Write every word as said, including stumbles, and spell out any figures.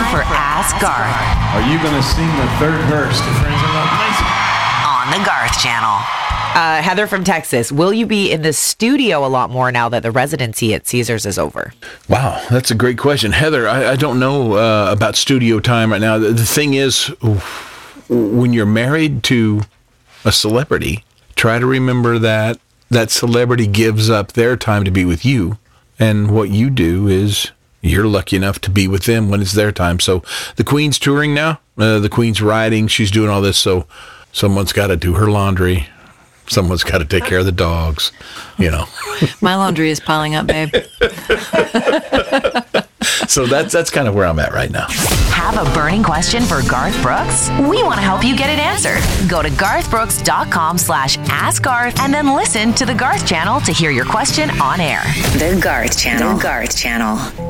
for Ask Garth. Are you going to sing the third verse to Friends in Low Places? On the Garth Channel. Uh, Heather from Texas, will you be in the studio a lot more now that the residency at Caesars is over? Wow, that's a great question. Heather, I, I don't know uh, about studio time right now. The, the thing is, when you're married to a celebrity, try to remember that that celebrity gives up their time to be with you. And what you do is you're lucky enough to be with them when it's their time. So the Queen's touring now. Uh, the Queen's riding. She's doing all this. So someone's got to do her laundry. Someone's got to take care of the dogs, you know. My laundry is piling up, babe. So that's that's kind of where I'm at right now. Have a burning question for Garth Brooks? We want to help you get it answered. Go to garthbrooks.com slash ask Garth and then listen to the Garth Channel to hear your question on air. The Garth Channel. The Garth Channel.